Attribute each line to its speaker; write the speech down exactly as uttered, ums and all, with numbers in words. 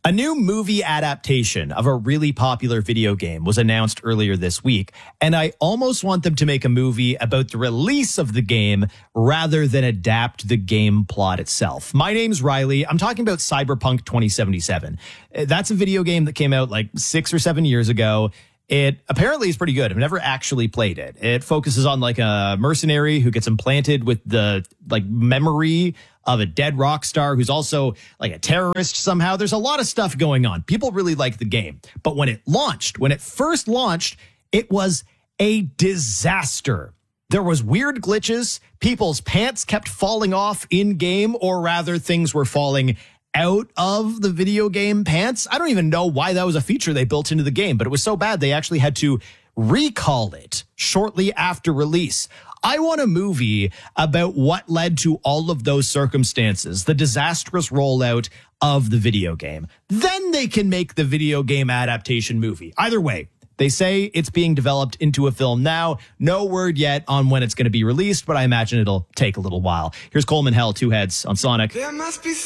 Speaker 1: A new movie adaptation of a really popular video game was announced earlier this week, and I almost want them to make a movie about the release of the game rather than adapt the game plot itself. My name's Riley. I'm talking about Cyberpunk twenty seventy-seven. That's a video game that came out like six or seven years ago. It apparently is pretty good. I've never actually played it. It focuses on like a mercenary who gets implanted with the like memory of a dead rock star who's also like a terrorist somehow. There's a lot of stuff going on. People really like the game. But when it launched, when it first launched, it was a disaster. There was weird glitches. People's pants kept falling off in game, or rather things were falling out of the video game pants. I don't even know why that was a feature they built into the game, but it was so bad they actually had to recall it shortly after release. I want a movie about what led to all of those circumstances, the disastrous rollout of the video game. Then they can make the video game adaptation movie. Either way, they say it's being developed into a film now. No word yet on when it's going to be released, but I imagine it'll take a little while. Here's Coleman Hell, Two Heads on Sonic.
Speaker 2: There must be